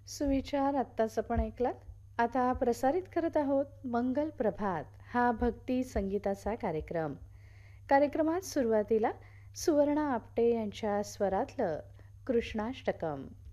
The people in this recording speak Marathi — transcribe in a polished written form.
सुविचार आत्ताच आपण ऐकलात. आता प्रसारित करत आहोत मंगल प्रभात हा भक्ती संगीताचा कार्यक्रम. कार्यक्रमात सुरुवातीला सुवर्णा आपटे यांच्या स्वरातलं कृष्णाष्टकम.